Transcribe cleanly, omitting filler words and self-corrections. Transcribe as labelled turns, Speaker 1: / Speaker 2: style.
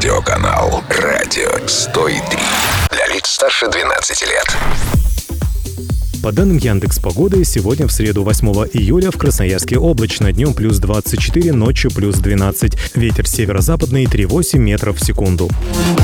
Speaker 1: Радиоканал «Радио 103». Для лиц старше 12 лет.
Speaker 2: По данным Яндекс.Погоды, сегодня в среду 8 июля в Красноярске облачно, днем плюс 24, ночью плюс 12. Ветер северо-западный 3,8 метров в секунду.